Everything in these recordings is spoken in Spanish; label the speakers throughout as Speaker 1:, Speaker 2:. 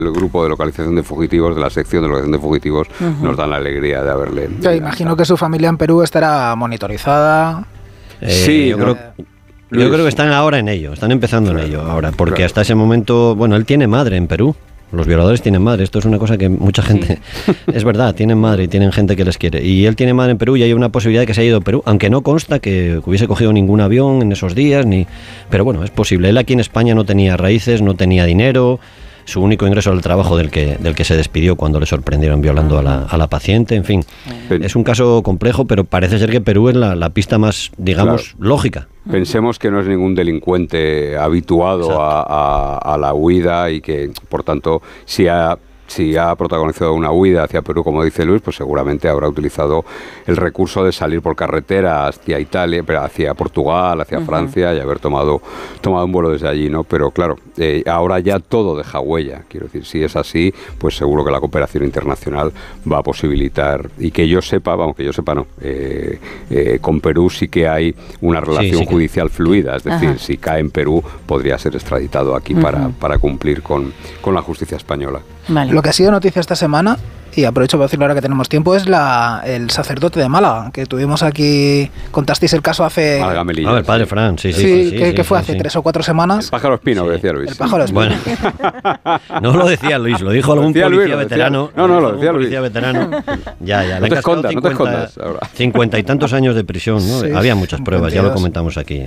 Speaker 1: El grupo de localización de fugitivos, de la sección de localización de fugitivos, nos dan la alegría de haberle...
Speaker 2: Yo imagino que su familia en Perú estará monitorizada.
Speaker 1: Sí,
Speaker 3: yo creo que están ahora en ello, están empezando en ello ahora, porque hasta ese momento, bueno, él tiene madre en Perú. Los violadores tienen madre, esto es una cosa que mucha gente... Sí. Es verdad, tienen madre y tienen gente que les quiere. Y él tiene madre en Perú y hay una posibilidad de que se haya ido a Perú, aunque no consta que hubiese cogido ningún avión en esos días, pero bueno, es posible. Él aquí en España no tenía raíces, no tenía dinero... Su único ingreso era el trabajo del que se despidió cuando le sorprendieron violando a la paciente. En fin, es un caso complejo, pero parece ser que Perú es la pista más, digamos, lógica.
Speaker 1: Pensemos que no es ningún delincuente habituado a la huida y que, por tanto, si ha protagonizado una huida hacia Perú, como dice Luis, pues seguramente habrá utilizado el recurso de salir por carretera hacia Italia, pero hacia Portugal, hacia Francia y haber tomado un vuelo desde allí, ¿no? Pero claro, ahora ya todo deja huella. Quiero decir, si es así, pues seguro que la cooperación internacional va a posibilitar, y que yo sepa, no, con Perú sí que hay una relación judicial fluida, es decir, si cae en Perú podría ser extraditado aquí para cumplir con la justicia española.
Speaker 2: Vale. Lo que ha sido noticia esta semana, y aprovecho para decirlo ahora que tenemos tiempo, es el sacerdote de Málaga, que tuvimos aquí, contasteis el caso hace...
Speaker 3: el padre Fran, sí,
Speaker 2: que fue hace 3 o 4 semanas.
Speaker 1: El pájaro espino, que decía Luis.
Speaker 2: El pájaro espino.
Speaker 3: Bueno, no lo decía Luis, lo dijo algún policía veterano.
Speaker 1: No, lo decía Luis.
Speaker 3: Policía veterano. Ya,
Speaker 1: no te escondas ahora.
Speaker 3: 50 y tantos años de prisión, ¿no? Sí, había muchas pruebas, 52. Ya lo comentamos aquí.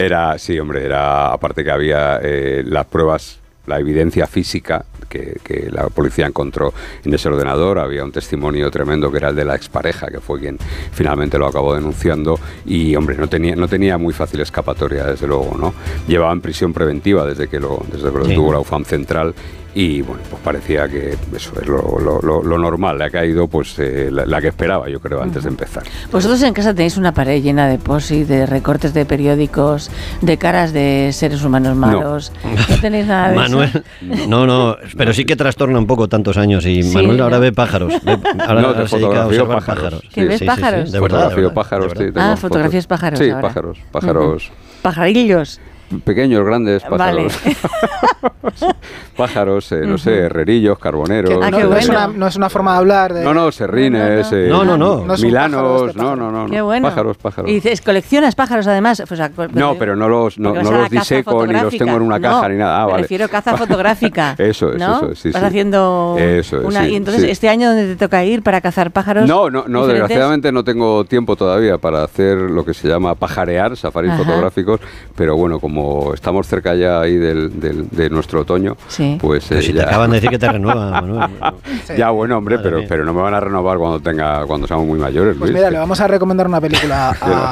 Speaker 1: Era, aparte que había las pruebas, la evidencia física que la policía encontró en ese ordenador. Había un testimonio tremendo que era el de la expareja, que fue quien finalmente lo acabó denunciando, y hombre, no tenía muy fácil escapatoria, desde luego, ¿no? Llevaba en prisión preventiva desde que lo tuvo la UFAM Central. Y bueno, pues parecía que eso es lo normal. Le ha caído pues la que esperaba, yo creo, antes de empezar.
Speaker 4: Vosotros en casa tenéis una pared llena de post-it, de recortes de periódicos, de caras de seres humanos malos. ¿No tenéis nada de
Speaker 3: Manuel, eso? No, pero sí que trastorna un poco tantos años. Y sí, Manuel ahora ve pájaros.
Speaker 1: Ahora se dedica a observar pájaros.
Speaker 4: ¿Que ves pájaros?
Speaker 1: Sí. De verdad. Fotografío pájaros. Sí,
Speaker 4: fotografías pájaros.
Speaker 1: Sí,
Speaker 4: ahora.
Speaker 1: pájaros.
Speaker 4: Pajarillos.
Speaker 1: Pequeños, grandes, pájaros. Vale. Pájaros, no sé, herrerillos, carboneros.
Speaker 2: No es una forma de hablar.
Speaker 1: No, serrines, milanos, no.
Speaker 4: Qué bueno.
Speaker 1: Pájaros.
Speaker 4: Y dices, ¿coleccionas pájaros además?
Speaker 1: No, pero no los diseco, ni los tengo en una caja, ni nada.
Speaker 4: Me refiero a caza fotográfica.
Speaker 1: Eso es, sí.
Speaker 4: Vas haciendo una...
Speaker 1: Sí,
Speaker 4: y entonces, ¿este año dónde te toca ir para cazar pájaros?
Speaker 1: No, desgraciadamente no tengo tiempo todavía para hacer lo que se llama pajarear, safaris fotográficos, pero bueno, como estamos cerca ya ahí de nuestro otoño, pues
Speaker 3: si te acaban de decir que te renuevan, Manuel.
Speaker 1: Ya, bueno, hombre, pero no me van a renovar cuando seamos muy mayores, Luis.
Speaker 2: Pues mira, le vamos a recomendar una película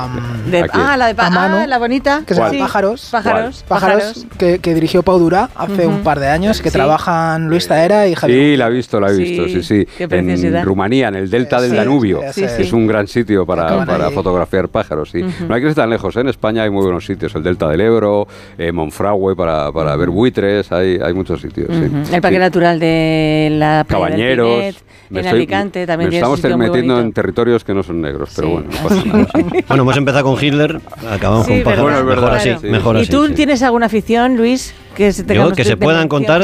Speaker 4: a Manu, la bonita,
Speaker 2: que se llama Pájaros, que dirigió Pau Durá hace un par de años, que trabajan Luis Taera y Javier.
Speaker 1: Sí, la he visto, sí. En Rumanía, en el delta del Danubio. Es un gran sitio para fotografiar pájaros, sí. No hay que ir tan lejos, en España hay muy buenos sitios, el delta del Ebro, Monfragüe para ver buitres, hay muchos sitios.
Speaker 4: El Parque Natural de la
Speaker 1: Cabañeros,
Speaker 4: en Alicante también.
Speaker 1: Me estamos metiendo en territorios que no son negros, pero bueno, no pasa nada.
Speaker 3: Bueno, hemos empezado con Hitler, acabamos con pájaros.
Speaker 1: Bueno, es verdad,
Speaker 3: mejor así.
Speaker 4: ¿Y tú tienes alguna afición, Luis? Que se
Speaker 3: puedan contar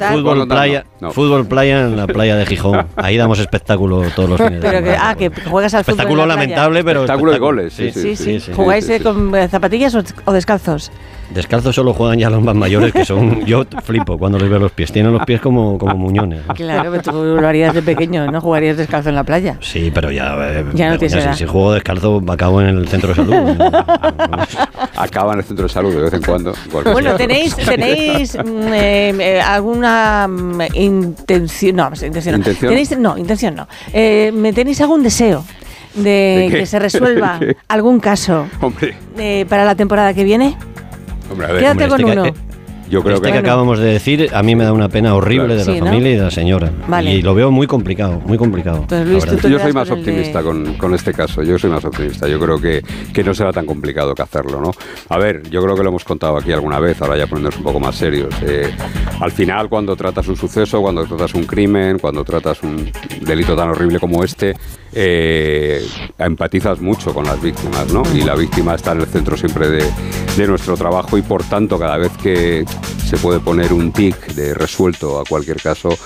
Speaker 3: fútbol playa en la playa de Gijón. Ahí damos espectáculo todos los fines de semana.
Speaker 4: Que juegas al fútbol.
Speaker 3: Espectáculo lamentable, pero
Speaker 1: espectáculo de goles.
Speaker 4: Sí. ¿Jugáis con zapatillas o descalzos?
Speaker 3: Descalzos solo juegan ya los más mayores, que son... Yo flipo cuando les veo los pies. Tienen los pies como muñones.
Speaker 4: Claro, pero tú lo harías de pequeño, ¿no? Jugarías descalzo en la playa.
Speaker 3: Sí, pero ya
Speaker 4: no tienes edad.
Speaker 3: Si juego descalzo, acabo en el centro de salud.
Speaker 1: Acaba en el centro de salud de vez en cuando.
Speaker 4: Bueno, ¿tenéis alguna intención? Intención no. ¿Tenéis algún deseo de que se resuelva algún caso para la temporada que viene?
Speaker 1: Hombre, a ver,
Speaker 4: quédate con uno.
Speaker 3: Yo creo que acabamos de decir, a mí me da una pena horrible de la familia y de la señora. Vale. Y lo veo muy complicado, muy complicado.
Speaker 4: Pues Luis,
Speaker 1: yo soy más optimista con este caso. Yo soy más optimista. Yo creo que no será tan complicado que hacerlo, ¿no? A ver, yo creo que lo hemos contado aquí alguna vez, ahora ya poniéndonos un poco más serios. Al final, cuando tratas un suceso, cuando tratas un crimen, cuando tratas un delito tan horrible como este, empatizas mucho con las víctimas, ¿no? Y la víctima está en el centro siempre de nuestro trabajo y por tanto cada vez que se puede poner un tic de resuelto a cualquier caso,